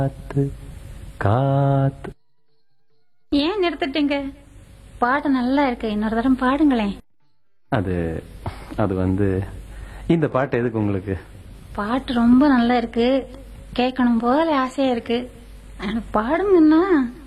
காத்து காத்து. ஏன் நிறுத்திட்டீங்க? பாட்டு நல்லா இருக்கு, இன்னொரு தரம் பாடுங்களேன். அது அது வந்து இந்த பாட்டு எதுக்கு உங்களுக்கு? பாட்டு ரொம்ப நல்லா இருக்கு, கேட்கணும் போல ஆசையா இருக்கு. பாடுங்கன்னா